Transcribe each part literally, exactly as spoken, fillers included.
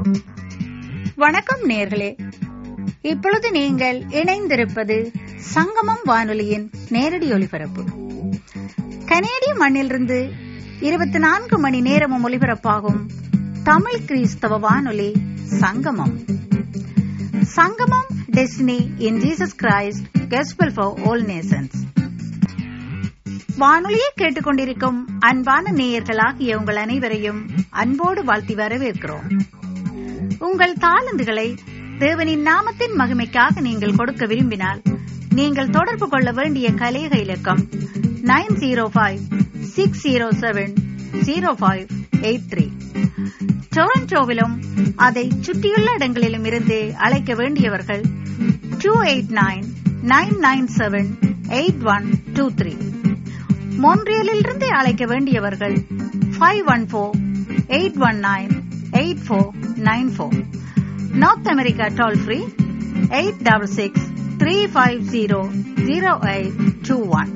வணக்கம் நேயர்களே, இப்பொழுது நீங்கள் இணைந்திருப்பது சங்கமம் வானொலியின் நேரடி ஒலிபரப்பு. கனேடிய மண்ணிலிருந்து இருபத்தி நான்கு மணி நேரமும் ஒலிபரப்பாகும் தமிழ் கிறிஸ்தவ வானொலி சங்கமம். சங்கமம் destiny in Jesus Christ gospel for all nations. வானொலியை கேட்டுக்கொண்டிருக்கும் அன்பான நேயர்களாகிய உங்கள் அனைவரையும் அன்போடு வாழ்த்தி வரவேற்கிறோம். உங்கள் தாளந்துகளை தேவனின் நாமத்தின் மகிமைக்காக நீங்கள் கொடுக்க விரும்பினால், நீங்கள் தொடர்பு கொள்ள வேண்டிய கலேக இலக்கம் nine zero five six zero seven zero five eight three. டொரண்டோவிலும் அதை சுற்றியுள்ள இடங்களிலும் இருந்து அழைக்க வேண்டியவர்கள் two eight nine nine nine seven eight one two three. மொன்றியலிலிருந்து அழைக்க வேண்டியவர்கள் five one four eight one nine eight four nine four. North America toll free eight double six three five zero zero eight two one.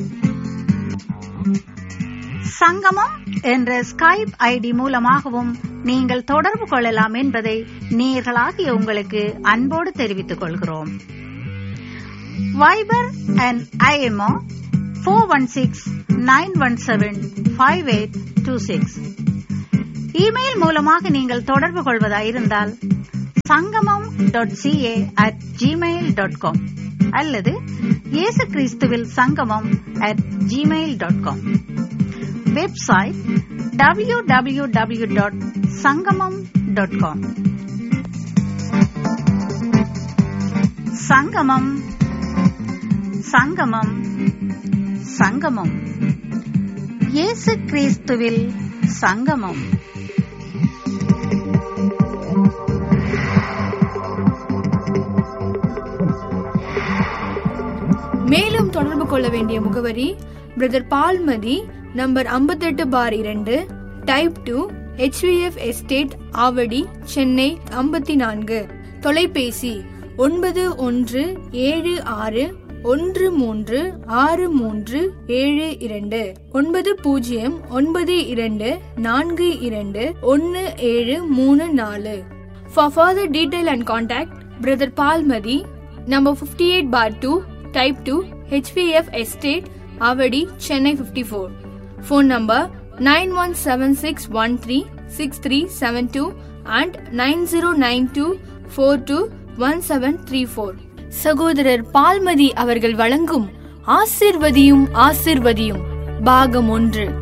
சங்கமம் என்ற Skype ID மூலமாகவும் நீங்கள் தொடர்பு கொள்ளலாம் என்பதை நேயர்களாகிய உங்களுக்கு அன்போடு தெரிவித்துக் கொள்கிறோம். Wiper and IMO four one six nine one seven five eight two six. Email மூலமாக நீங்கள் தொடர்பு கொள்வதாயிருந்தால் சங்கமம் dot CA at Gmail dot com அல்லது இயேசு கிறிஸ்துவில் சங்கமம் at Gmail dot com. Website W W W dot சங்கமம் டாட் காம். சங்கமம் சங்கமம் சங்கமம் இயேசு கிறிஸ்துவில் சங்கமம். மேலும் தொடர்பு கொள்ள வேண்டிய முகவரி பிரதர் பால்மதி, நம்பர் ஐம்பத்தி எட்டு பார் இரண்டு, type two, HVF estate, Avadi, Chennai ஐம்பத்தி நான்கு. தொலைபேசி ஒன்பது ஒன்று ஏழு ஆறு ஒன்று மூன்று ஆறு மூன்று ஏழு இரண்டு, ஒன்பது பூஜ்ஜியம் ஒன்பது இரண்டு நான்கு இரண்டு ஒன்னு ஏழு மூணு நாலு. For further detail and contact Brother Palmadi, number fifty-eight bar two, type two, H V F Estate, Avadi, Chennai fifty-four. Phone number nine one seven six one three six three seven two and nine zero nine two four two one seven three four. சகோதரர் பால்மதி அவர்கள் வழங்கும் ஆசீர்வதியும் ஆசீர்வதியும் பாகம் ஒன்று.